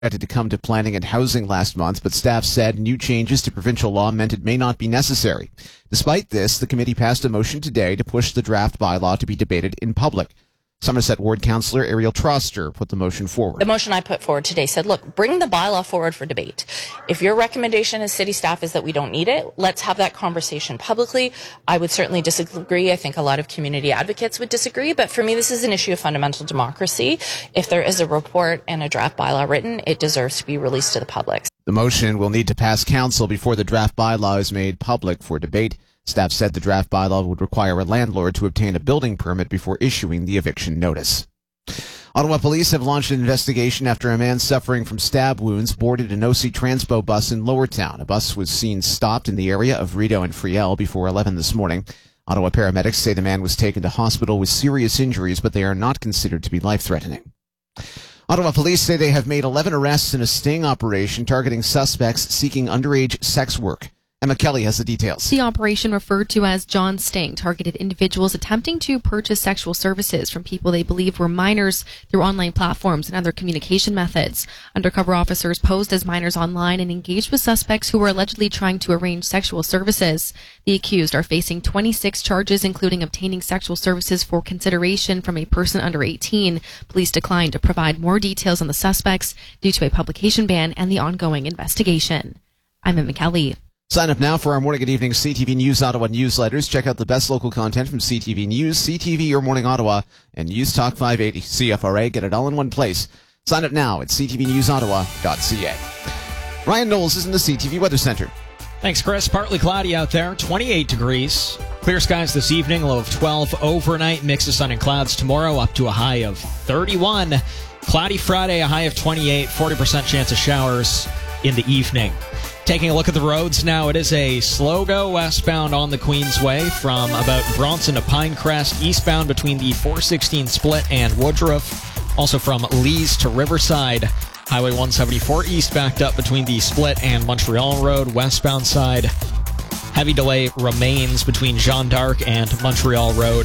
to come to planning and housing last month, but staff said new changes to provincial law meant it may not be necessary. Despite this, the committee passed a motion today to push the draft bylaw to be debated in public. Somerset Ward Councillor Ariel Troster put the motion forward. The motion I put forward today said, look, bring the bylaw forward for debate. If your recommendation as city staff is that we don't need it, let's have that conversation publicly. I would certainly disagree. I think a lot of community advocates would disagree, but for me, this is an issue of fundamental democracy. If there is a report and a draft bylaw written, it deserves to be released to the public. The motion will need to pass council before the draft bylaw is made public for debate. Staff said the draft bylaw would require a landlord to obtain a building permit before issuing the eviction notice. Ottawa police have launched an investigation after a man suffering from stab wounds boarded an OC Transpo bus in Lowertown. A bus was seen stopped in the area of Rideau and Friel before 11 this morning. Ottawa paramedics say the man was taken to hospital with serious injuries, but they are not considered to be life-threatening. Ottawa police say they have made 11 arrests in a sting operation targeting suspects seeking underage sex work. Emma Kelly has the details. The operation, referred to as John Sting, targeted individuals attempting to purchase sexual services from people they believe were minors through online platforms and other communication methods. Undercover officers posed as minors online and engaged with suspects who were allegedly trying to arrange sexual services. The accused are facing 26 charges, including obtaining sexual services for consideration from a person under 18. Police declined to provide more details on the suspects due to a publication ban and the ongoing investigation. I'm Emma Kelly. Sign up now for our morning and evening CTV News Ottawa newsletters. Check out the best local content from CTV News, CTV Your Morning Ottawa, and News Talk 580 CFRA. Get it all in one place. Sign up now at ctvnewsottawa.ca. Ryan Knowles is in the CTV Weather Center. Thanks, Chris. Partly cloudy out there, 28 degrees. Clear skies this evening, low of 12 overnight. Mix of sun and clouds tomorrow, up to a high of 31. Cloudy Friday, a high of 28, 40% chance of showers in the evening. Taking a look at the roads now, it is a slow go westbound on the Queensway from about Bronson to Pinecrest, eastbound between the 416 split and Woodruff. Also from Lees to Riverside. Highway 174 east backed up between the split and Montreal Road, westbound side. Heavy delay remains between Jeanne d'Arc and Montreal Road.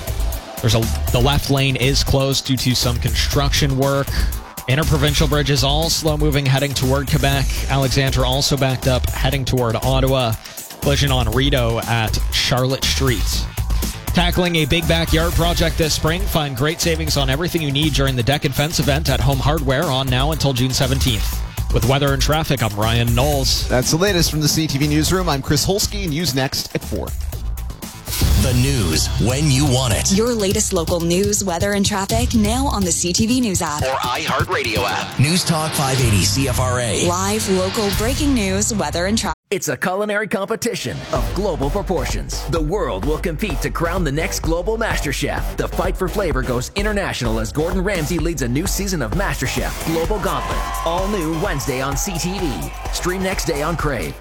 The left lane is closed due to some construction work. Interprovincial bridges all slow-moving heading toward Quebec. Alexandra also backed up heading toward Ottawa. Collision on Rideau at Charlotte Street. Tackling a big backyard project this spring. Find great savings on everything you need during the Deck and Fence event at Home Hardware on now until June 17th. With weather and traffic, I'm Ryan Knowles. That's the latest from the CTV Newsroom. I'm Chris Holsky. News next at 4. The news when you want it. Your latest local news, weather, and traffic now on the CTV News app. Or iHeartRadio app. News Talk 580 CFRA. Live, local, breaking news, weather, and traffic. It's a culinary competition of global proportions. The world will compete to crown the next global Master Chef. The fight for flavor goes international as Gordon Ramsay leads a new season of Master Chef Global Gauntlet. All new Wednesday on CTV. Stream next day on Crave.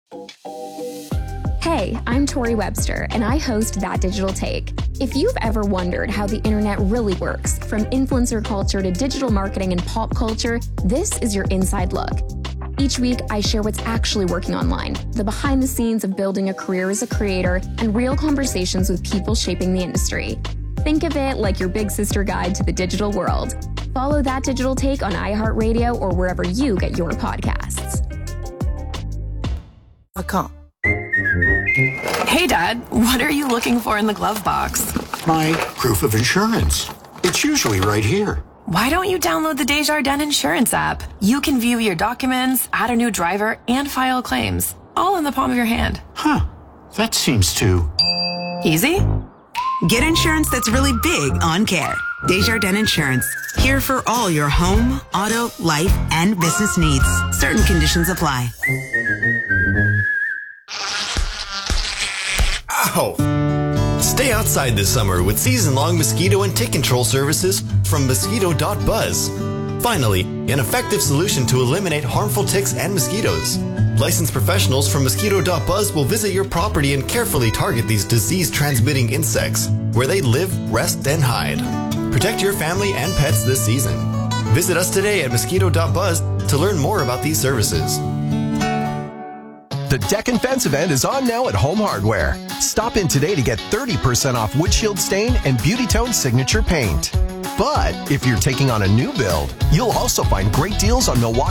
Hey, I'm Tori Webster, and I host That Digital Take. If you've ever wondered how the internet really works, from influencer culture to digital marketing and pop culture, this is your inside look. Each week, I share what's actually working online, the behind the scenes of building a career as a creator, and real conversations with people shaping the industry. Think of it like your big sister guide to the digital world. Follow That Digital Take on iHeartRadio or wherever you get your podcasts. Hey, Dad, what are you looking for in the glove box? My proof of insurance. It's usually right here. Why don't you download the Desjardins Insurance app? You can view your documents, add a new driver, and file claims, all in the palm of your hand. Huh. That seems too... easy? Get insurance that's really big on care. Desjardins Insurance. Here for all your home, auto, life, and business needs. Certain conditions apply. Ow! Stay outside this summer with season-long mosquito and tick control services from Mosquito.buzz. Finally, an effective solution to eliminate harmful ticks and mosquitoes. Licensed professionals from Mosquito.buzz will visit your property and carefully target these disease-transmitting insects, where they live, rest, and hide. Protect your family and pets this season. Visit us today at Mosquito.buzz to learn more about these services. The Deck and Fence event is on now at Home Hardware. Stop in today to get 30% off windshield stain and Beauty Tone signature paint. But if you're taking on a new build, you'll also find great deals on Milwaukee